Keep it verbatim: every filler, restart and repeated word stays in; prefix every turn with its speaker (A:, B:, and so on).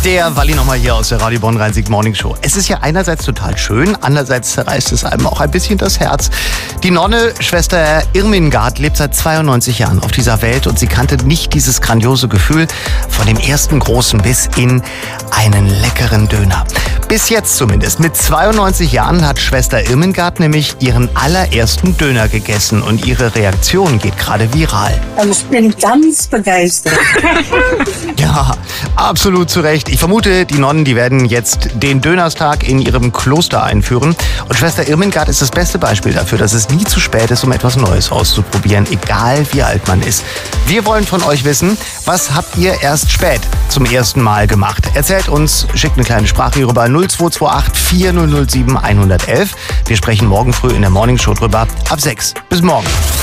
A: Der Walli nochmal hier aus der Radio Bonn Rhein-Sieg Morning Show. Es ist ja einerseits total schön, andererseits zerreißt es einem auch ein bisschen das Herz. Die Nonne, Schwester Irmingard, lebt seit zweiundneunzig Jahren auf dieser Welt und sie kannte nicht dieses grandiose Gefühl von dem ersten großen Biss in einen leckeren Döner. Bis jetzt zumindest. Mit zweiundneunzig Jahren hat Schwester Irmingard nämlich ihren allerersten Döner gegessen und ihre Reaktion geht gerade viral.
B: Ich bin ganz begeistert.
A: Ja, absolut zu Recht. Ich vermute, die Nonnen, die werden jetzt den Dönerstag in ihrem Kloster einführen. Und Schwester Irmingard ist das beste Beispiel dafür, dass es nie zu spät ist, um etwas Neues auszuprobieren, egal wie alt man ist. Wir wollen von euch wissen, was habt ihr erst spät zum ersten Mal gemacht? Erzählt uns, schickt eine kleine Sprache rüber null zwei zwei acht vier null null sieben eins eins eins. Wir sprechen morgen früh in der Morning Show drüber ab sechs. Bis morgen.